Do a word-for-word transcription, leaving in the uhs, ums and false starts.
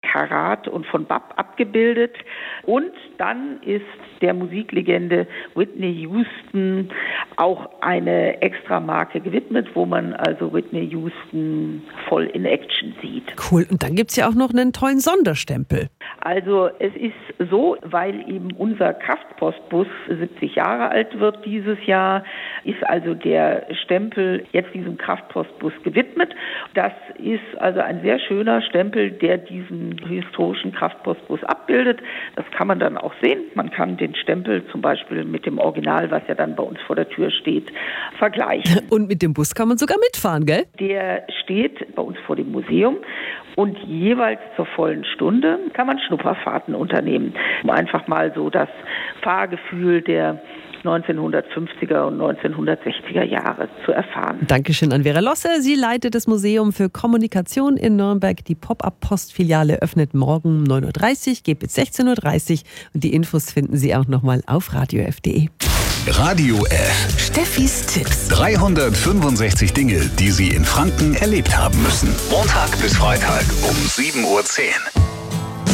Karat und von Bab abgebildet. Und dann ist der Musiklegende Whitney Houston auch eine Extramarke gewidmet, wo man also Whitney Houston voll in Action sieht. Cool. Und dann gibt's ja auch noch einen tollen Sonderstempel. Also es ist so, weil eben unser Kraftpostbus siebzig Jahre alt wird dieses Jahr, ist also der Stempel jetzt diesem Kraftpostbus gewidmet. Das ist also ein sehr schöner Stempel, der diesen historischen Kraftpostbus abbildet. Das kann man dann auch sehen. Man kann den Stempel zum Beispiel mit dem Original, was ja dann bei uns vor der Tür steht, vergleichen. Und mit dem Bus kann man sogar mitfahren, gell? Der steht bei uns vor dem Museum und jeweils zur vollen Stunde kann man Schnupperfahrten unternehmen, um einfach mal so das Fahrgefühl der neunzehnhundertfünfziger und neunzehnhundertsechziger Jahre zu erfahren. Dankeschön an Vera Losse. Sie leitet das Museum für Kommunikation in Nürnberg. Die Pop-Up-Postfiliale öffnet morgen um neun Uhr dreißig, geht bis sechzehn Uhr dreißig. Und die Infos finden Sie auch nochmal auf radio f punkt de. Radio F. Steffis Tipps. dreihundertfünfundsechzig Dinge, die Sie in Franken erlebt haben müssen. Montag bis Freitag um sieben Uhr zehn.